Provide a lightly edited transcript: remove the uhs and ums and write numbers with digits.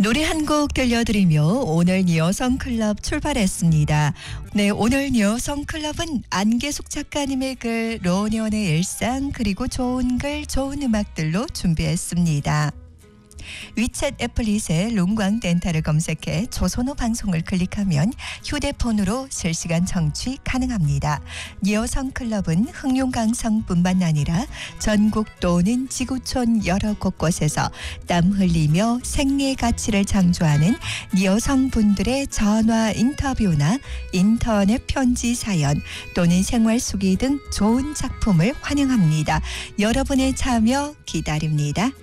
노래 한 곡 들려드리며 오늘 여성클럽 출발했습니다. 네, 오늘 여성클럽은 안계숙 작가님의 글, 로년의 일상, 그리고 좋은 글, 좋은 음악들로 준비했습니다. 위챗 애플릿에 롱광덴탈을 검색해 조선호 방송을 클릭하면 휴대폰으로 실시간 청취 가능합니다. 여성클럽은 흥룡강성뿐만 아니라 전국 또는 지구촌 여러 곳곳에서 땀 흘리며 생애 가치를 창조하는 여성분들의 전화 인터뷰나 인터넷 편지 사연 또는 생활 수기 등 좋은 작품을 환영합니다. 여러분의 참여 기다립니다.